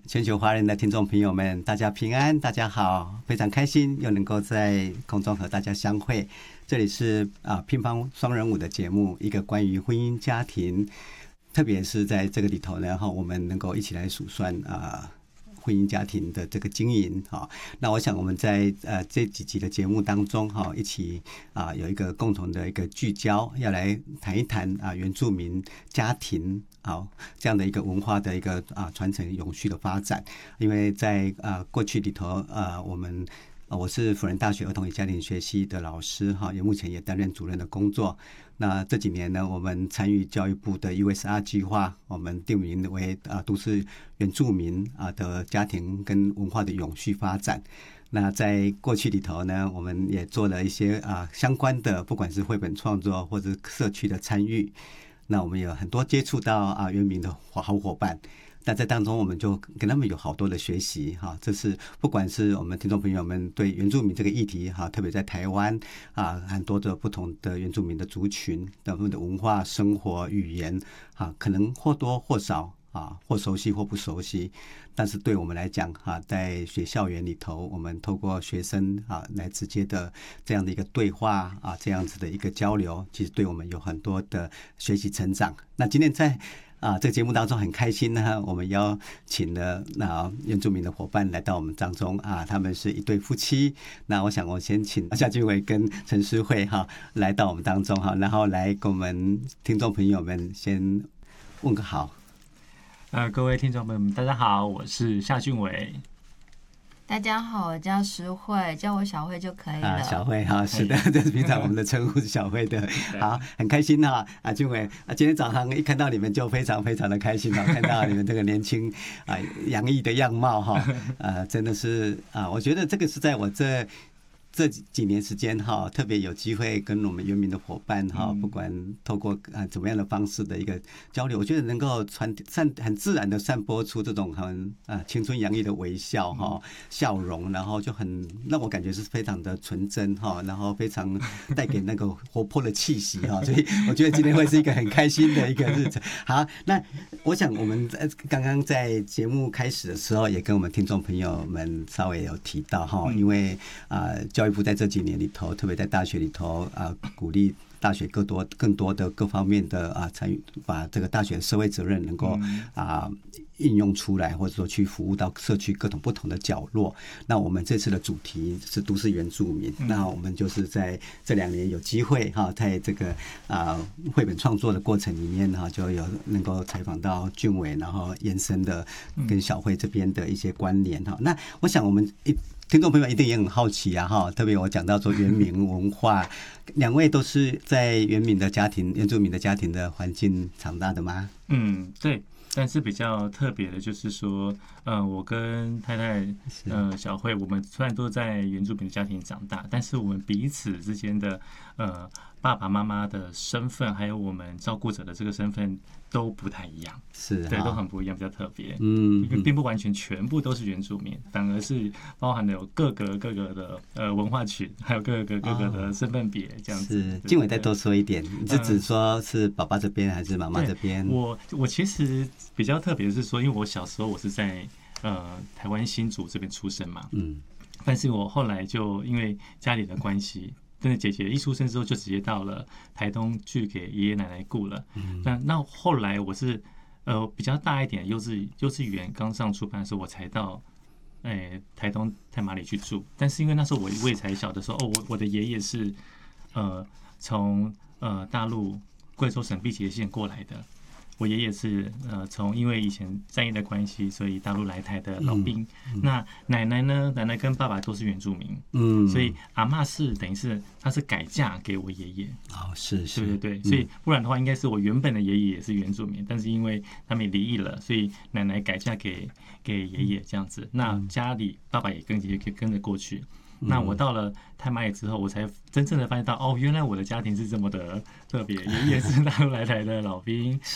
全球华人的听众朋友们，大家平安，大家好，非常开心又能够在空中和大家相会。这里是乒乓双人舞的节目，一个关于婚姻家庭，特别是在这个里头呢，我们能够一起来数算婚姻家庭的这个经营。那我想我们在这几集的节目当中一起有一个共同的一个聚焦，要来谈一谈原住民家庭这样的一个文化的一个传承永续的发展。因为在过去里头我是辅仁大学儿童与家庭学系的老师也目前也担任主任的工作。那这几年呢，我们参与教育部的 USR 计划，我们定名为都市原住民的家庭跟文化的永续发展。那在过去里头呢，我们也做了一些相关的，不管是绘本创作或者社区的参与。那我们有很多接触到原民的好伙伴。那在当中，我们就跟他们有好多的学习这是不管是我们听众朋友们对原住民这个议题特别在台湾很多的不同的原住民的族群他们的文化、生活、语言可能或多或少或熟悉或不熟悉，但是对我们来讲在学校园里头，我们透过学生来直接的这样的一个对话这样子的一个交流，其实对我们有很多的学习成长。那今天在这个节目当中很开心呢，我们邀请了原住民的伙伴来到我们当中他们是一对夫妻。那我想我先请夏俊伟跟陈诗慧来到我们当中然后来跟我们听众朋友们先问个好。 各位听众朋友们，大家好，我是夏俊伟。 大家好，我叫诗慧，叫我小慧就可以了。 小慧是的，这是平常我们的称呼是小慧的。好，很开心俊伟今天早上一看到你们就非常非常的开心看到你们这个年轻洋溢的样貌真的是我觉得这个是在我这几年时间特别有机会跟我们原民的伙伴不管透过怎么样的方式的一个交流，我觉得能够很自然的散播出这种很青春洋溢的微笑笑容，然后就很让我感觉是非常的纯真然后非常带给那个活泼的气息所以我觉得今天会是一个很开心的一个日子。好，那我想我们刚刚在节目开始的时候也跟我们听众朋友们稍微有提到因为教育部在这几年里头，特别在大学里头鼓励大学更多的各方面的参与，把这个大学的社会责任能够应用出来，或者说去服务到社区各种不同的角落。那我们这次的主题是都市原住民，那我们就是在这2年有机会在这个绘本创作的过程里面就有能够采访到俊伟，然后延伸的跟小慧这边的一些关联那我想我们听众朋友一定也很好奇特别我讲到说原民文化，2位都是在原民的家庭、原住民的家庭的环境长大的吗？ 对。但是比较特别的就是说，我跟太太小慧，我们虽然都在原住民的家庭长大，但是我们彼此之间的爸爸妈妈的身份，还有我们照顾者的这个身份都不太一样，对，都很不一样，比较特别。并不完全全部都是原住民，反而是包含了有各个的文化群，还有各个的身份别这样子。 是，静伟再多说一点，你是指说是爸爸这边还是妈妈这边？ 我其实比较特别的是说，因为我小时候我是在台湾新竹这边出生嘛，但是我后来就因为家里的关系。真的，姐姐一出生之后就直接到了台东去给爷爷奶奶顾了。那后来我是比较大一点幼稚园刚上初班的时候，我才到台东太麻里去住。但是因为那时候我也才小的时候，我的爷爷是从大陆贵州省碧节县过来的。我爷爷是从因为以前战役的关系，所以大陆来台的老兵。那奶奶呢？奶奶跟爸爸都是原住民，所以阿嬷是等于是她是改嫁给我爷爷。 是， 对，所以不然的话，应该是我原本的爷爷也是原住民，但是因为他们离异了，所以奶奶改嫁给爷爷这样子。那家里爸爸也跟着过去。那我到了太麻里之后，我才真正的发现到，原来我的家庭是这么的特别。爷爷是大陆来台的老兵，